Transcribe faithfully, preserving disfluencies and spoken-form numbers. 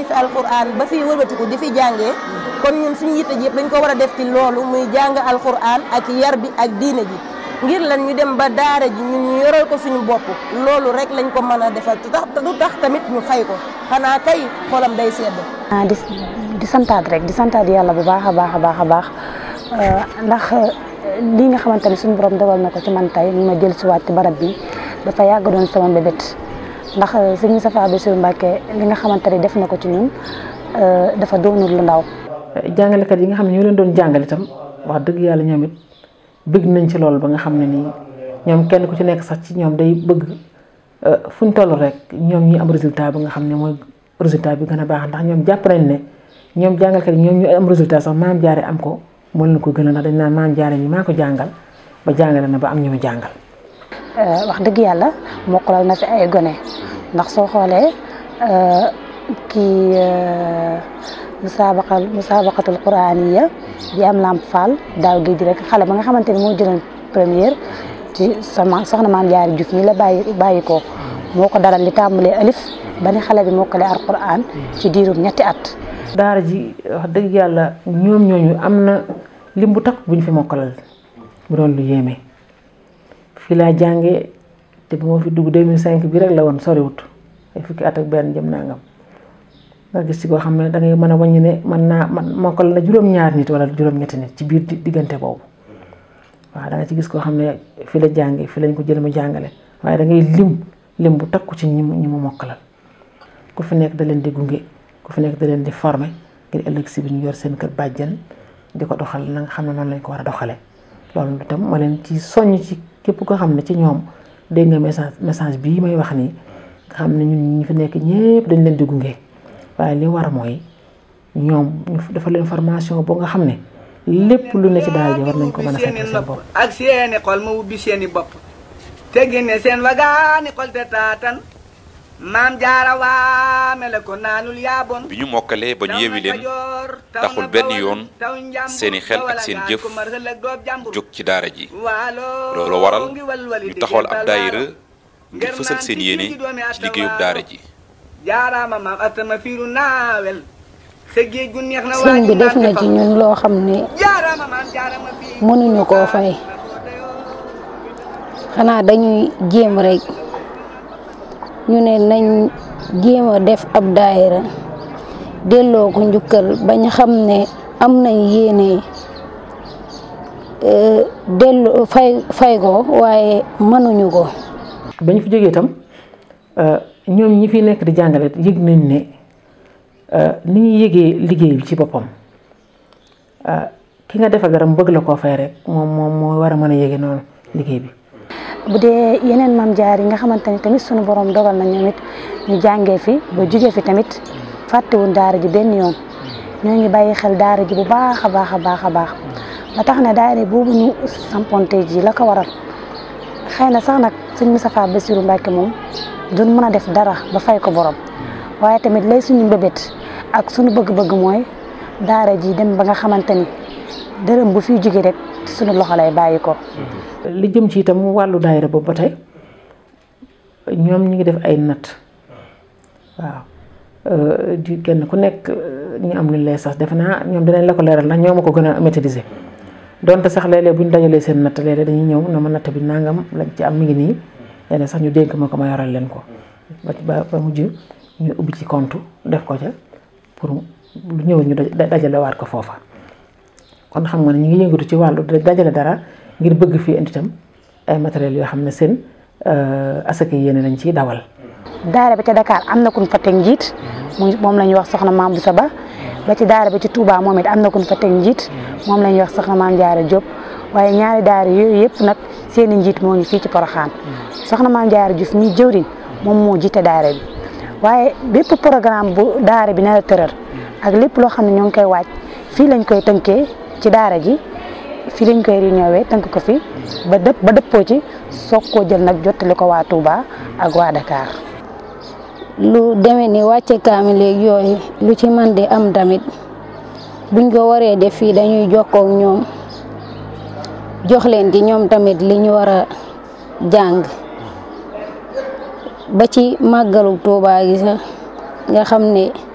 fi alquran ba fi wëlbatiku di fi jàngee kon ñun suñu yitte ji yëpp dañ ko war a def ci loolu muy jàng alquran ak yar bi ak diine ji ngir lan ñu dem ba daara ji ñun ñu yoral ko suñu bopp loolu rek lañ ko mën a defal te tax du tax tamit ñu fay ko xanaa kay xolam day sedd. ah di di santaat rek di santaat yàlla bu baax a baax a baax a baax ndax lii nga xamante ne suñu borom dogal na ko ci man tey ñu ma jël si waat ci barab bi dafa yàgg doon sama mbébét ndax sëñ Moustapha Bassirou Mbacké li nga xamante ne def na ko ci ñun dafa doonul lu ndaw. jàngalekat yi nga xam ne ñoo leen doon jàngal itam wax dëgg yàlla ñoom it bëgg nañ ci loolu ba nga xam ne nii ñoom kenn ku ci nekk sax ci ñoom day bëgg fu ñu toll rek ñoom ñi am résultat ba nga xam ne mooy résultat bi gën a baax ndax ñoom jàpp nañ ne ñoom jàngalkat yi ñoom ñu am résultat sax maam jaare am ko moo leen ko gën a ndax dañ naan maam jaare ñi maa ko jàngal ba jàngale na ba am ñu mu jàngal. wax dëgg yàlla mokkalal na fi ay gone ndax soo xoolee kii musaabaqal musaabaqatul quraaniya bi am Lamp Fall daaw géej rek xale ba nga xamante ni moo jëloon première ci sama soxna maam Jaara Juuf mi la bàyyi bàyyi ko moo ko dalal li tàmbalee alif ba ni xale bi mokkale alquran ci diirum ñetti at. daara ji wax dëgg yàlla ñoom ñooñu am na lim bu takk bu ñu fi mokkalal bu doon lu yéeme fii laa jàngee te bu ma fi dugg deux mille cinq bi rek la woon soriwut ay fukki at ak benn jëm nangam nga gis ci koo xam ne da ngay mën a wàññi ne mën naa man mokkal na juróom-ñaar nit wala juróom-ñetti nit ci biir diggante boobu waaw da nga ci gis koo xam ne fi la jàngee fi lañ ko jël mu jàngale waaye da ngay lim lim bu takku ci ñi mu ñi mu mokkalal ku fi nekk da leen di gunge ku fi nekk da leen di former ngir ëllëg si bi ñu yor seen kër bàjjan di ko doxal na nga xam ne noonu lañ ko war a doxalee loolu itam ma leen ci soññ ci képp koo xam ne ci ñoom dégg nga message message bii may wax nii nga xam ne ñun ñi fi nekk ñëpp dañ leen di gunge waaye li war mooy ñoom ñu dafa leen formation boo nga xam ne lépp lu ne ci daal ji war nañ ko mën a fekk seen bopp. ak seeni xol ma ubbi seeni bopp te génne seen wagaani xol te taatan maam jaara waame la ko naanul yaaboon. bi ñu mokkalee ba ñu yewi leen taxul benn yoon seeni xel ak seen jëf jóg ci daara ji loolu waral ñu taxawal ab daayira ngir fësal seen yéene ci liggéeyub daara ji. jaaraama maam atama fiiru naawel sa géej gu neex na sëñ bi def na ci ñun loo xam ne mënuñu koo fay xanaa dañuy jéem rek ñu ne nañ jéem a def ab daayira delloo ko njukkal bañ xam ne am nañ yéene delloo fay fay ko waaye mënuñu ko. ba ñu fi jógee itam ñoom ñi fi nekk di jàngale yëg nañ ne ni ñuy yëgee liggéey bi ci boppam ki nga defal dara mu bëgg la koo fay rek moom moom moo war a mën a yëgee noonu liggéey bi. bu dee yeneen maam jaar yi nga xamante ni tamit sunu borom dogal na ñoom it ñu jàngee fi ba jugee fi tamit fàttewuñ daara ji benn yoon ñoo ngi bàyyi xel daara ji bu baax a baax a baax a baax ba tax na daara boobu ñu samponte ji la ko waral xëy na sax nag sëñ Moustapha Bassirou Mbacké moom duñ mën a def dara ba fay ko borom waaye tamit lay suñu mbébét ak suñu bëgg-bëgg mooy daara ji dem ba nga xamante ni dërëm bu fiy jóge rek suñu loxo lay bàyyi ko. li jëm ci itam wàllu daayira boobu ba tey ñoom ñu ngi def ay natt waaw di kenn ku nekk ñu am lu lay sax defe naa ñoom dinañ la ko leeral ndax ñoo ma ko gën a maîtriser donte sax léeg-léeg bu ñu dajalee seen natt léeg-léeg dañuy ñëw na ma natt bi nangam lañ ci am mi ngi nii léeg-léeg sax ñu dénk ma ko ma yoral leen ko ba ba mujj ñu ubbi ci compte def ko ca pour lu ñëw ñu dajale waat ko foofa kon xam nga ne ñu ngi yëngatu ci wàllu dajale dara ngir bëgg fii indi itam ay matériels yoo xam ne seen asaka yéene lañ ciy dawal. daara ba ca Dakar am na kuñ fa teg njiit moom la ñuy wax soxna Maam Boussa Ba ba ci daara ba ci Touba moom it am na kuñ fa teg njiit moom la ñuy wax soxna Maam Jaara Diop waaye ñaari daara yooyu yëpp nag seen i njiit moo ngi fii ci Porokhane soxna Maam Jaara Diouf ñi jëwriñ moom moo jiite daara bi waaye bépp programme bu daara bi nar a tëral ak lépp loo xam ne ñoo ngi koy waaj fii lañ koy tënkee ci daara ji fii lañ koy réunion tënk ko fi ba dëpp ba dëppoo ci soog koo jël nag jottali ko waa Touba ak waa Dakar. lu demee ni wàcce kaamil léegi yooyu lu ci man di am tamit buñ ko waree def fii dañuy jokkoo ak ñoom jox leen ci ñoom tamit li ñu war a jàng ba ci màggalu Touba gi sax nga xam ne